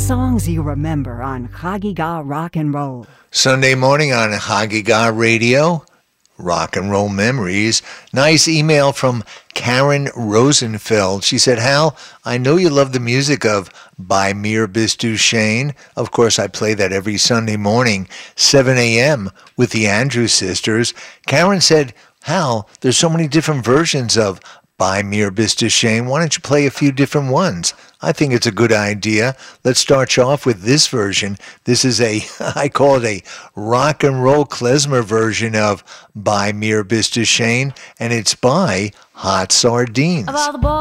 songs you remember on Chagiga Rock and Roll. Sunday morning on Chagiga Radio, Rock and Roll Memories. Nice email from Karen Rosenfeld. She said, Hal, I know you love the music of By Mir Bis Duchesne. Of course, I play that every Sunday morning, 7 a.m. with the Andrews Sisters. Karen said, Hal, there's so many different versions of By Mir Bis Duchesne. Why don't you play a few different ones? I think it's a good idea. Let's start you off with this version. This is I call it a rock and roll klezmer version of By Mir Bis Duchesne, and it's by Hot Sardines. Of all the boys